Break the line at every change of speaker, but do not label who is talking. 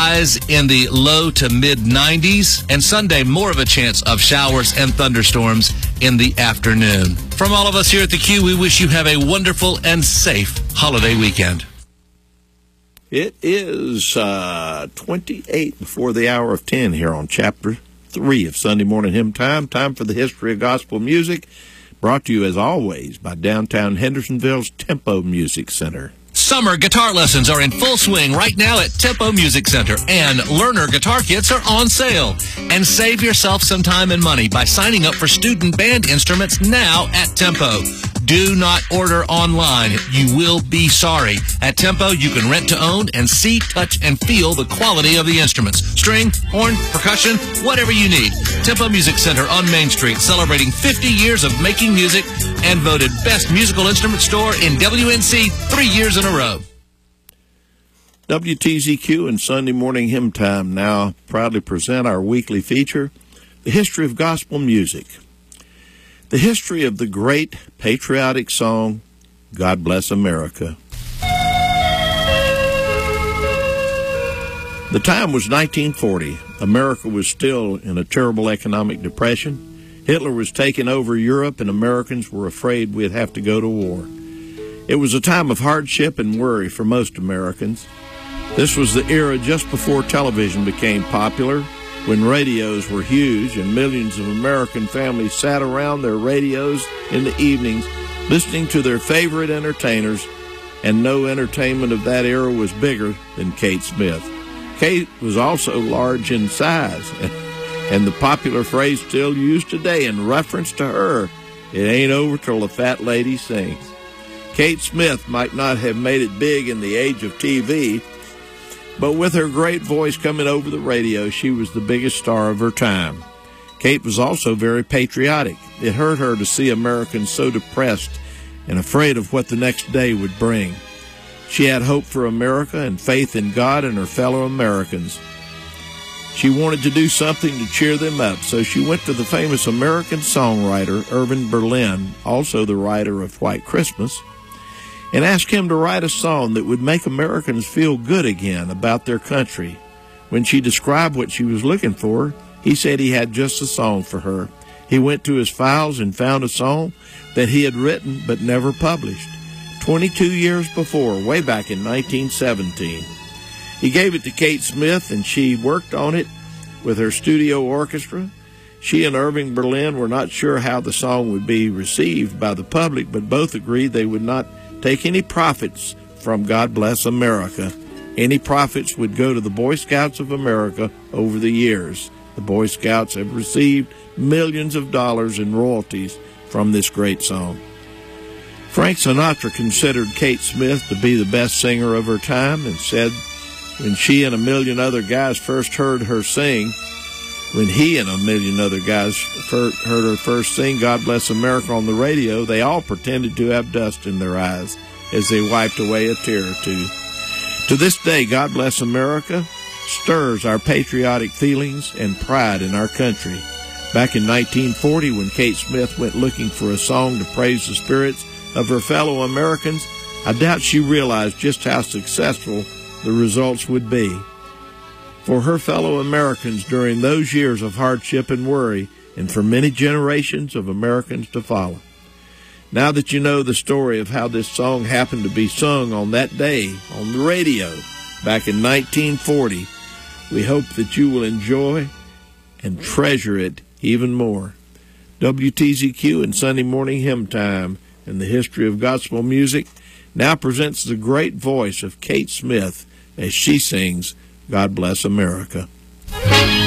highs in the low to mid 90s. And Sunday, more of a chance of showers and thunderstorms in the afternoon. From all of us here at theCUBE, we wish you have a wonderful and safe holiday weekend.
It is 28 before the hour of 10 here on Chapter 3 of Sunday Morning Hymn Time. Time for the history of gospel music, brought to you as always by downtown Hendersonville's Tempo Music Center.
Summer guitar lessons are in full swing right now at Tempo Music Center, and learner guitar kits are on sale. And save yourself some time and money by signing up for student band instruments now at Tempo. Do not order online. You will be sorry. At Tempo, you can rent to own and see, touch, and feel the quality of the instruments. String, horn, percussion, whatever you need. Tempo Music Center on Main Street, celebrating 50 years of making music and voted Best Musical Instrument Store in WNC 3 years in a row.
WTZQ and Sunday Morning Hymn Time now proudly present our weekly feature, The History of Gospel Music. The history of the great patriotic song, God Bless America. The time was 1940. America was still in a terrible economic depression. Hitler was taking over Europe, and Americans were afraid we'd have to go to war. It was a time of hardship and worry for most Americans. This was the era just before television became popular, when radios were huge and millions of American families sat around their radios in the evenings listening to their favorite entertainers, and no entertainment of that era was bigger than Kate Smith. Kate was also large in size, and the popular phrase still used today in reference to her, "It ain't over till the fat lady sings." Kate Smith might not have made it big in the age of TV, but with her great voice coming over the radio, she was the biggest star of her time. Kate was also very patriotic. It hurt her to see Americans so depressed and afraid of what the next day would bring. She had hope for America and faith in God and her fellow Americans. She wanted to do something to cheer them up, so she went to the famous American songwriter Irving Berlin, also the writer of White Christmas, and asked him to write a song that would make Americans feel good again about their country. When she described what she was looking for, he said he had just a song for her. He went to his files and found a song that he had written but never published, 22 years before, way back in 1917. He gave it to Kate Smith, and she worked on it with her studio orchestra. She and Irving Berlin were not sure how the song would be received by the public, but both agreed they would not take any profits from God Bless America. Any profits would go to the Boy Scouts of America over the years. The Boy Scouts have received millions of dollars in royalties from this great song. Frank Sinatra considered Kate Smith to be the best singer of her time and said when he and a million other guys first heard her sing, heard her first sing God Bless America on the radio, they all pretended to have dust in their eyes as they wiped away a tear or two. To this day, God Bless America stirs our patriotic feelings and pride in our country. Back in 1940, when Kate Smith went looking for a song to praise the spirits of her fellow Americans, I doubt she realized just how successful the results would be for her fellow Americans during those years of hardship and worry, and for many generations of Americans to follow. Now that you know the story of how this song happened to be sung on that day on the radio back in 1940, we hope that you will enjoy and treasure it even more. WTZQ and Sunday Morning Hymn Time and the history of gospel music now presents the great voice of Kate Smith as she sings God Bless America.